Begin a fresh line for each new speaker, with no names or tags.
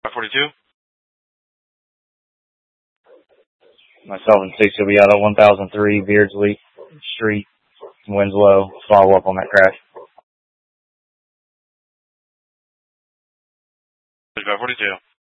542.
Myself and 6 will be out on 1003 Beardsley Street, Winslow. Follow up on that crash.
542.